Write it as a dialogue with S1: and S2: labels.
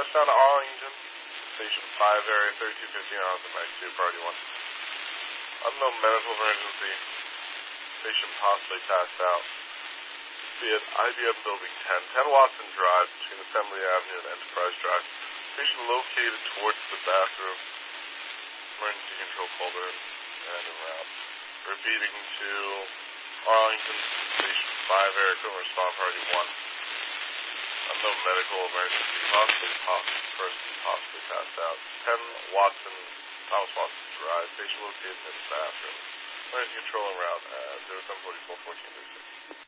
S1: Touchdown to Arlington. Station 5 area 3215 Arlington, Mag 2, priority 1. Unknown medical emergency. Patient possibly passed out. Be at IBM Building 10, 10 Watson Drive, between Assembly Avenue and Enterprise Drive. Patient located towards the bathroom. Emergency control folder and en route. Repeating to Arlington, Station 5 area, current response priority 1. Unknown medical emergency, person possibly passed out. 10 Thomas Watson Drive, patient located in the bathroom. Emergency control en route at 0744 1436.